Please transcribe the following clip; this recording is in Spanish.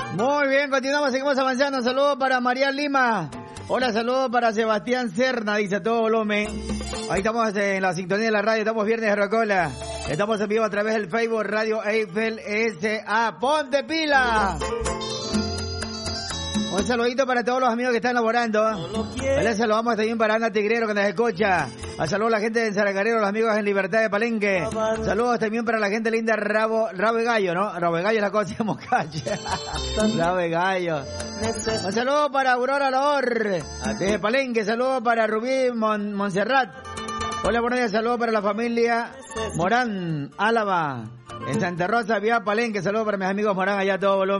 Muy bien, continuamos, seguimos avanzando. Saludos para María Lima. Hola, saludos para Sebastián Cerna, dice a todo volumen. Ahí estamos en la sintonía de la radio, estamos viernes de Rocola. Estamos en vivo a través del Facebook Radio Eiffel S.A. ¡Ponte pila! Un saludito para todos los amigos que están laborando. Les saludamos también para Ana Tigrero que nos escucha. A saludos a la gente de Zaracarero, los amigos en Libertad de Palenque. Saludos también para la gente linda Rabo de Gallo, ¿no? Rabo de Gallo es la cosa de Mocache. Rabo de Gallo. Un saludo para Aurora Lahor desde Palenque. Saludos para Rubí Montserrat. Hola, buenos días. Saludos para la familia Morán, Álava. En Santa Rosa, vía Palenque. Saludos para mis amigos Morán allá a todo volumen.